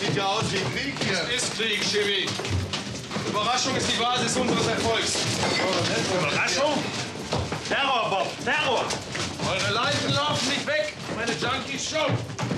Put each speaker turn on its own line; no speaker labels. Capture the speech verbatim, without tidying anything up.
sieht ja aus wie Krieg hier.
Es ist Krieg, Chevy. Überraschung ist die Basis unseres Erfolgs.
Überraschung? Terror, Bob, Terror!
Eure Leichen laufen nicht weg, meine Junkies schon.